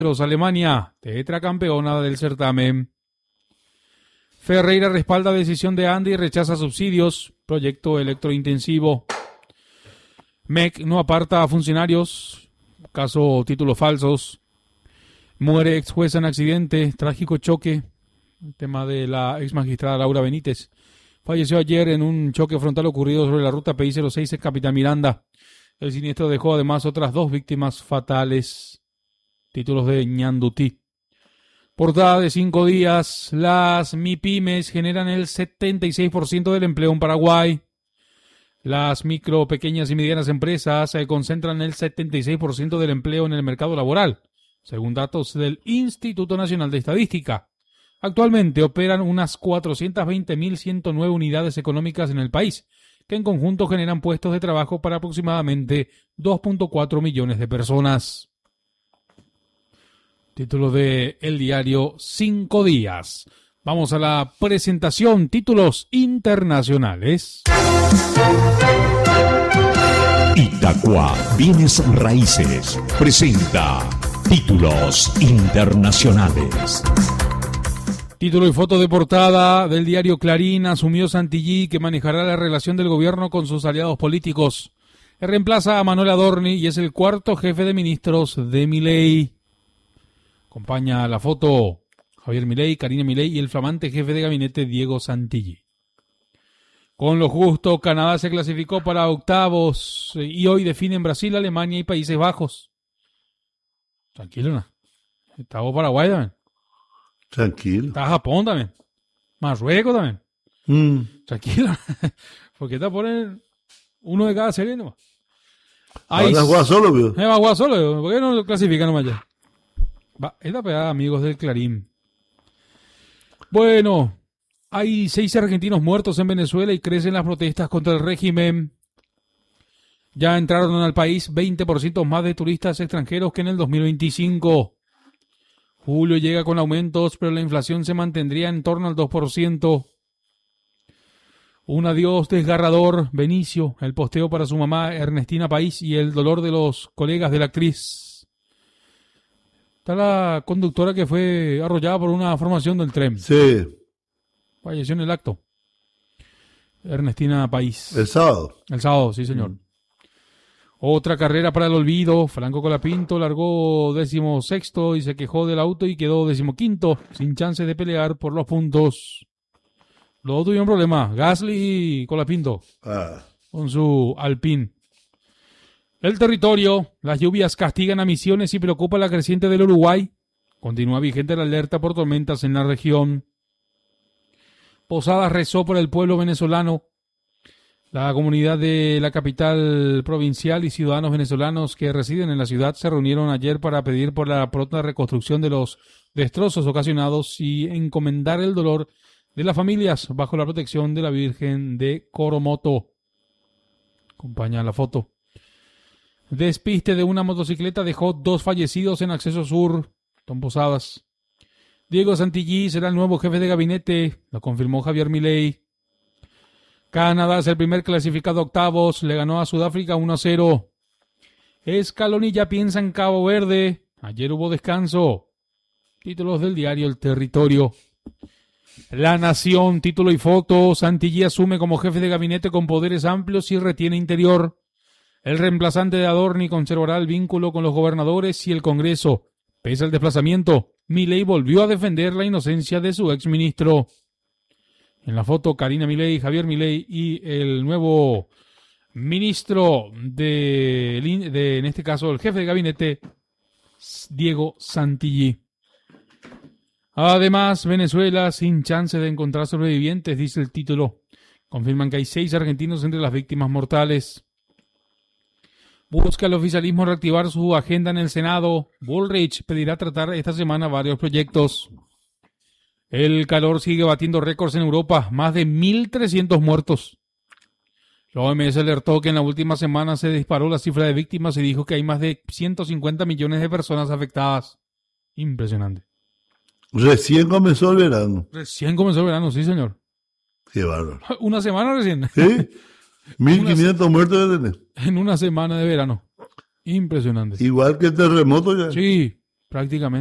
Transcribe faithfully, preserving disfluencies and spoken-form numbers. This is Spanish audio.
Alemania, tetracampeona del certamen. Ferreira respalda decisión de Andy y rechaza subsidios. Proyecto electrointensivo. M E C no aparta a funcionarios. Caso títulos falsos. Muere ex jueza en accidente. Trágico choque. El tema de la ex magistrada Laura Benítez. Falleció ayer en un choque frontal ocurrido sobre la ruta P I cero seis en Capitán Miranda. El siniestro dejó además otras dos víctimas fatales. Títulos de Ñandutí. Portada de cinco días. Las MIPYMES generan el setenta y seis por ciento del empleo en Paraguay. Las micro, pequeñas y medianas empresas se concentran el setenta y seis por ciento del empleo en el mercado laboral, según datos del Instituto Nacional de Estadística. Actualmente operan unas cuatrocientas veinte mil ciento nueve unidades económicas en el país, que en conjunto generan puestos de trabajo para aproximadamente dos punto cuatro millones de personas. Título de el diario Cinco Días. Vamos a la presentación. Títulos internacionales. Itaqua Bienes Raíces presenta Títulos internacionales. Título y foto de portada del diario Clarín. Asumió Santillí, que manejará la relación del gobierno con sus aliados políticos. Reemplaza a Manuel Adorni y es el cuarto jefe de ministros de Milei. Acompaña la foto Javier Milei, Karina Milei y el flamante jefe de gabinete Diego Santillí. Con lo justo, Canadá se clasificó para octavos y hoy definen Brasil, Alemania y Países Bajos. Tranquilo, ¿no? Está Paraguay también. Tranquilo. Está Japón también. Marruecos también. Mm. Tranquilo. Porque está ponen uno de cada serie nomás. Ahí va a jugar solo, vio. Eh, va a jugar solo. ¿Por qué no lo clasifican nomás ya? Va, esta pegada, amigos del Clarín. Bueno, hay seis argentinos muertos en Venezuela y crecen las protestas contra el régimen. Ya entraron al país veinte por ciento más de turistas extranjeros que en el dos mil veinticinco. Julio llega con aumentos, pero la inflación se mantendría en torno al dos por ciento. Un adiós desgarrador, Benicio, el posteo para su mamá Ernestina País y el dolor de los colegas de la actriz. Está la conductora que fue arrollada por una formación del tren. Sí. Falleció en el acto. Ernestina País. El sábado. El sábado, sí, señor. Mm. Otra carrera para el olvido. Franco Colapinto largó décimo sexto y se quejó del auto y quedó decimoquinto, sin chance de pelear por los puntos. Los dos tuvieron problemas. Gasly y Colapinto. Ah. Con su Alpine. El territorio. Las lluvias castigan a Misiones y preocupa la creciente del Uruguay. Continúa vigente la alerta por tormentas en la región. Posadas rezó por el pueblo venezolano. La comunidad de la capital provincial y ciudadanos venezolanos que residen en la ciudad se reunieron ayer para pedir por la pronta reconstrucción de los destrozos ocasionados y encomendar el dolor de las familias bajo la protección de la Virgen de Coromoto. Acompaña la foto. Despiste de una motocicleta dejó dos fallecidos en Acceso Sur. Son Posadas. Diego Santillí será el nuevo jefe de gabinete, lo confirmó Javier Milei. Canadá es el primer clasificado a octavos, le ganó a Sudáfrica uno a cero. Scaloni ya piensa en Cabo Verde, ayer hubo descanso. Títulos del diario El Territorio. La Nación, título y foto. Santillí asume como jefe de gabinete con poderes amplios y retiene interior. El reemplazante de Adorni conservará el vínculo con los gobernadores y el Congreso. Pese al desplazamiento, Milei volvió a defender la inocencia de su exministro. En la foto, Karina Milei, Javier Milei y el nuevo ministro de, de, en este caso, el jefe de gabinete, Diego Santillí. Además, Venezuela sin chance de encontrar sobrevivientes, dice el título. Confirman que hay seis argentinos entre las víctimas mortales. Busca el oficialismo reactivar su agenda en el Senado. Bullrich pedirá tratar esta semana varios proyectos. El calor sigue batiendo récords en Europa. Más de mil trescientos muertos. La O M S alertó que en la última semana se disparó la cifra de víctimas y dijo que hay más de ciento cincuenta millones de personas afectadas. Impresionante. Recién comenzó el verano. Recién comenzó el verano, sí, señor. Qué bárbaro. Una semana recién. ¿Sí? mil quinientos muertos de tener. En una semana de verano. Impresionante. Igual que el terremoto ya. Sí, prácticamente.